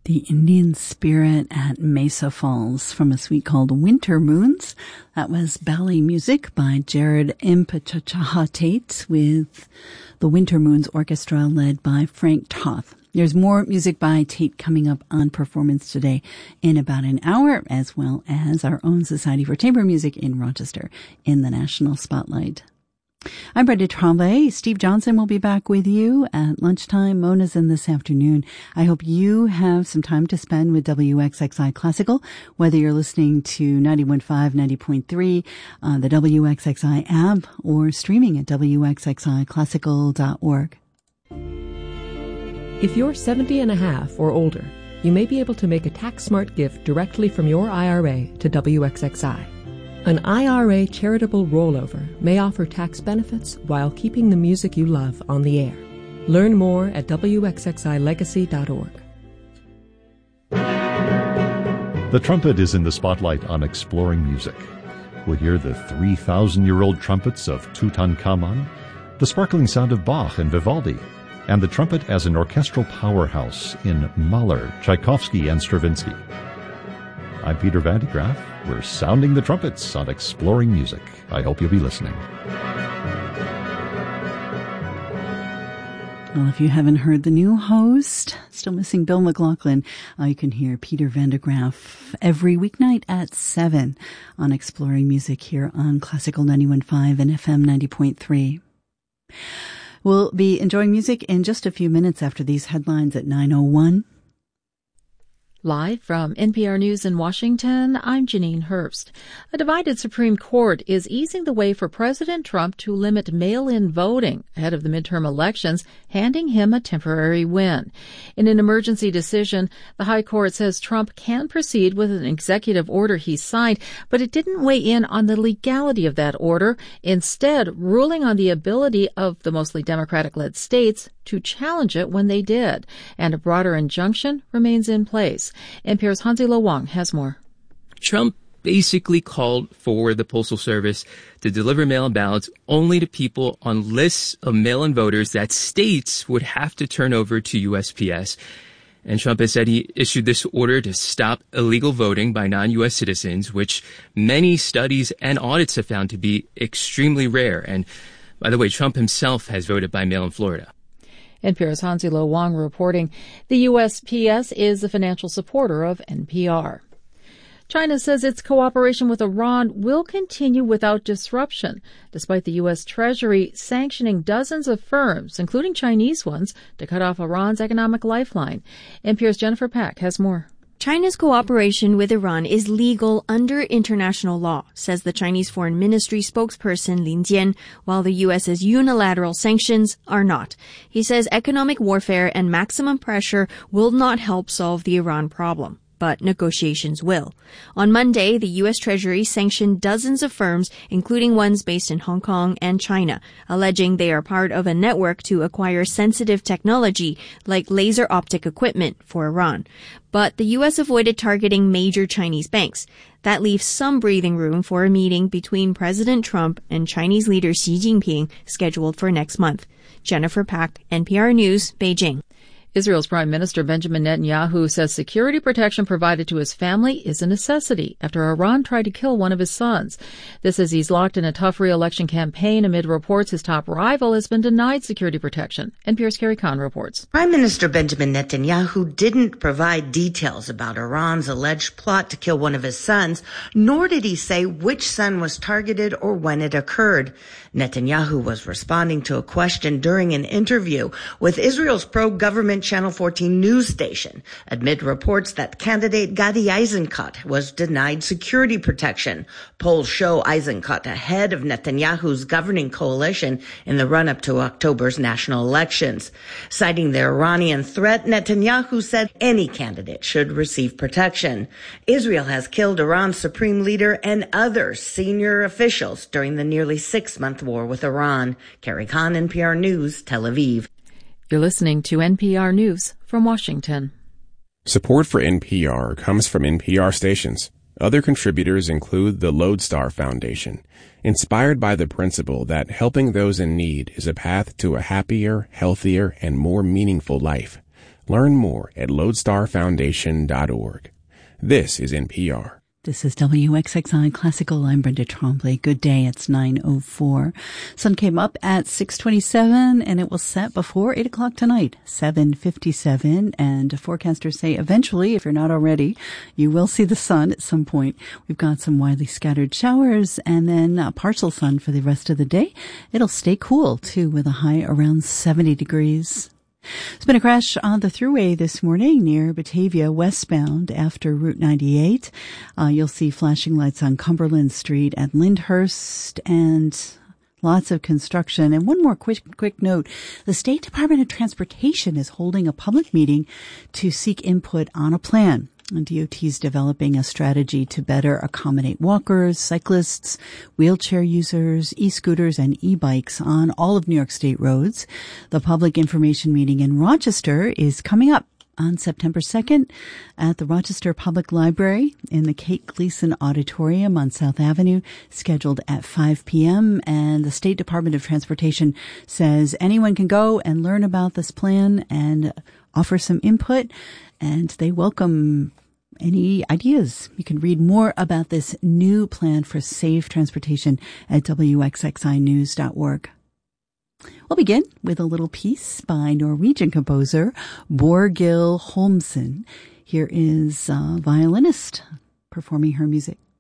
The Indian Spirit at Mesa Falls from a suite called Winter Moons. That was ballet music by Jared Impichachahate with the Winter Moons Orchestra led by Frank Toth. There's more music by Tate coming up on Performance Today in about an hour, as well as our own Society for Chamber Music in Rochester in the National Spotlight. I'm Brenda Tremblay. Steve Johnson will be back with you at lunchtime. Mona's in this afternoon. I hope you have some time to spend with WXXI Classical, whether you're listening to 91.5, 90.3, the WXXI app, or streaming at wxxiclassical.org. If you're 70 and a half or older, you may be able to make a tax-smart gift directly from your IRA to WXXI. An IRA charitable rollover may offer tax benefits while keeping the music you love on the air. Learn more at wxxilegacy.org. The trumpet is in the spotlight on Exploring Music. We'll hear the 3,000-year-old trumpets of Tutankhamun, the sparkling sound of Bach and Vivaldi, and the trumpet as an orchestral powerhouse in Mahler, Tchaikovsky, and Stravinsky. I'm Peter Van de Graaff. We're sounding the trumpets on Exploring Music. I hope you'll be listening. Well, if you haven't heard the new host, still missing Bill McLaughlin, you can hear Peter Van de Graaff every weeknight at 7 on Exploring Music here on Classical 91.5 and FM 90.3. We'll be enjoying music in just a few minutes after these headlines at 9:01. Live from NPR News in Washington, I'm Janine Herbst. A divided Supreme Court is easing the way for President Trump to limit mail-in voting ahead of the midterm elections, handing him a temporary win. In an emergency decision, the High Court says Trump can proceed with an executive order he signed, but it didn't weigh in on the legality of that order, instead ruling on the ability of the mostly Democratic-led states to challenge it when they did. And a broader injunction remains in place. NPR's Hansi Lo Wang has more. Trump basically called for the Postal Service to deliver mail-in ballots only to people on lists of mail-in voters that states would have to turn over to USPS. And Trump has said he issued this order to stop illegal voting by non-U.S. citizens, which many studies and audits have found to be extremely rare. And by the way, Trump himself has voted by mail in Florida. NPR's Hansi Lo Wang reporting. The USPS is a financial supporter of NPR. China says its cooperation with Iran will continue without disruption, despite the U.S. Treasury sanctioning dozens of firms, including Chinese ones, to cut off Iran's economic lifeline. NPR's Jennifer Pack has more. China's cooperation with Iran is legal under international law, says the Chinese Foreign Ministry spokesperson Lin Jian, while the U.S.'s unilateral sanctions are not. He says economic warfare and maximum pressure will not help solve the Iran problem, but negotiations will. On Monday, the U.S. Treasury sanctioned dozens of firms, including ones based in Hong Kong and China, alleging they are part of a network to acquire sensitive technology like laser optic equipment for Iran. But the U.S. avoided targeting major Chinese banks. That leaves some breathing room for a meeting between President Trump and Chinese leader Xi Jinping scheduled for next month. Jennifer Pack, NPR News, Beijing. Israel's Prime Minister Benjamin Netanyahu says security protection provided to his family is a necessity after Iran tried to kill one of his sons. This as he's locked in a tough re-election campaign amid reports his top rival has been denied security protection. NPR's Carrie Kahn reports. Prime Minister Benjamin Netanyahu didn't provide details about Iran's alleged plot to kill one of his sons, nor did he say which son was targeted or when it occurred. Netanyahu was responding to a question during an interview with Israel's pro-government Channel 14 news station amid reports that candidate Gadi Eisenkot was denied security protection. Polls show Eisenkot ahead of Netanyahu's governing coalition in the run-up to October's national elections. Citing the Iranian threat, Netanyahu said any candidate should receive protection. Israel has killed Iran's supreme leader and other senior officials during the nearly 6-month war with Iran. Carrie Kahn, NPR News, Tel Aviv. You're listening to NPR News from Washington. Support for NPR comes from NPR stations. Other contributors include the Lodestar Foundation, inspired by the principle that helping those in need is a path to a happier, healthier, and more meaningful life. Learn more at lodestarfoundation.org. This is NPR. This is WXXI Classical. I'm Brenda Tremblay. Good day. It's 9:04. Sun came up at 6:27 and it will set before 8 o'clock tonight, 7:57. And forecasters say eventually, if you're not already, you will see the sun at some point. We've got some widely scattered showers and then partial sun for the rest of the day. It'll stay cool too with a high around 70 degrees. There's been a crash on the thruway this morning near Batavia westbound after Route 98. You'll see flashing lights on Cumberland Street at Lyndhurst and lots of construction. And one more quick note. The State Department of Transportation is holding a public meeting to seek input on a plan. And DOT is developing a strategy to better accommodate walkers, cyclists, wheelchair users, e-scooters, and e-bikes on all of New York State roads. The public information meeting in Rochester is coming up on September 2nd at the Rochester Public Library in the Kate Gleason Auditorium on South Avenue, scheduled at 5 p.m. And the State Department of Transportation says anyone can go and learn about this plan and offer some input, and they welcome any ideas. You can read more about this new plan for safe transportation at wxxinews.org. We'll begin with a little piece by Norwegian composer Borghild Holmsen. Here is a violinist performing her music.